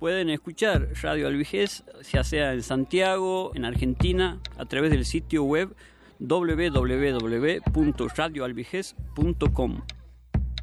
pueden escuchar Radio Alvejez, ya sea en Santiago, en Argentina, a través del sitio web www.radioalvejez.com.